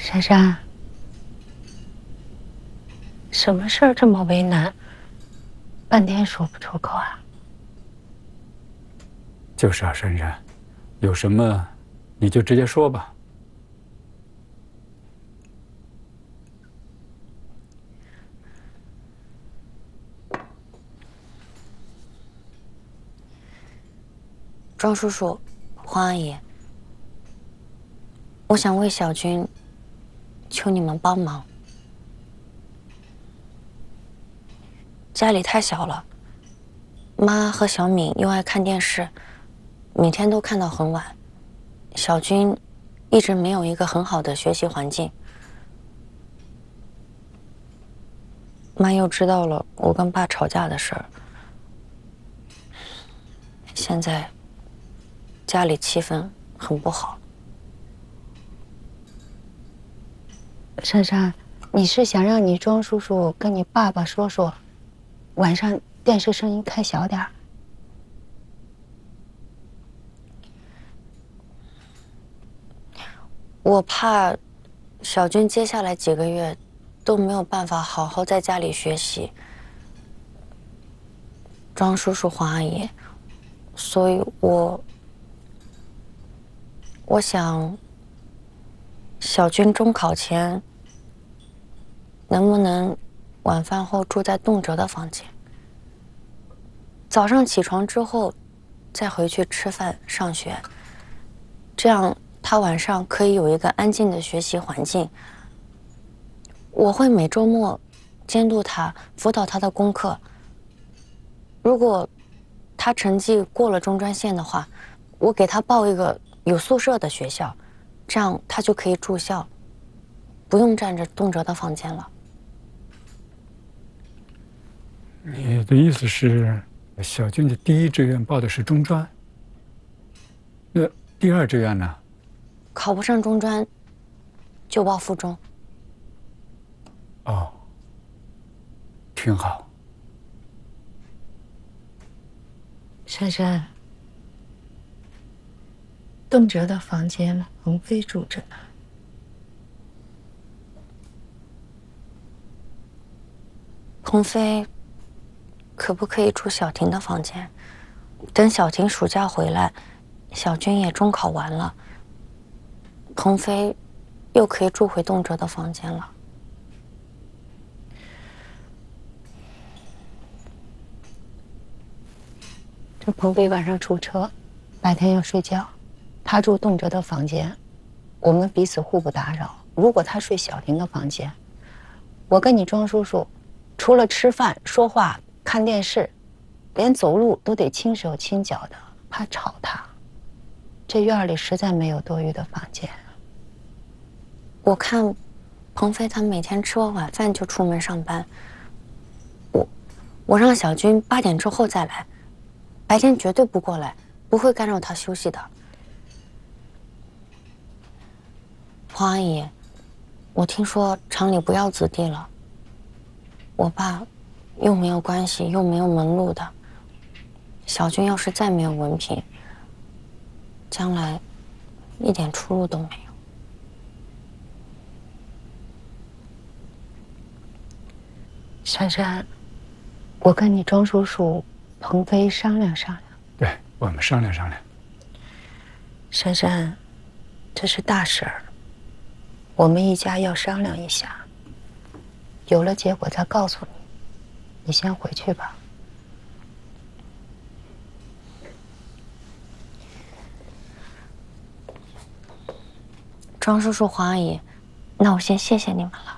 珊珊，什么事儿这么为难，半天说不出口啊？ 就是啊，珊珊，有什么你就直接说吧。 庄叔叔，黄阿姨，我想为小军，求你们帮忙。家里太小了，妈和小敏又爱看电视，每天都看到很晚。小军一直没有一个很好的学习环境。妈又知道了我跟爸吵架的事儿，现在家里气氛很不好。 珊珊，你是想让你庄叔叔跟你爸爸说说，晚上电视声音开小点儿？ 我怕小军接下来几个月都没有办法好好在家里学习。庄叔叔、黄阿姨，所以我想，小军中考前能不能晚饭后住在动辄的房间，早上起床之后再回去吃饭上学，这样他晚上可以有一个安静的学习环境。我会每周末监督他，辅导他的功课。如果他成绩过了中专线的话，我给他报一个有宿舍的学校，这样他就可以住校，不用占着动辄的房间了。 你的意思是，小军的第一志愿报的是中专，那第二志愿呢？ 考不上中专，就报附中。 哦，挺好。 珊珊，动辄的房间，鹏飞住着呢。 鹏飞，可不可以住小婷的房间？等小婷暑假回来，小军也中考完了，鹏飞又可以住回动辄的房间了。 这鹏飞晚上出车，白天要睡觉，他住动辄的房间，我们彼此互不打扰。如果他睡小婷的房间，我跟你庄叔叔，除了吃饭、说话、看电视，连走路都得轻手轻脚的，怕吵他。这院里实在没有多余的房间。 我看，鹏飞他每天吃完晚饭就出门上班。我让小军8点之后再来，白天绝对不过来，不会干扰他休息的。黄阿姨，我听说厂里不要子弟了，我爸又没有关系，又没有门路的。小军要是再没有文凭，将来一点出路都没有。 珊珊，我跟你庄叔叔、鹏飞商量商量。 对，我们商量商量。 珊珊，这是大事儿，我们一家要商量一下，有了结果再告诉你。你先回去吧。 庄叔叔、黄阿姨，那我先谢谢你们了。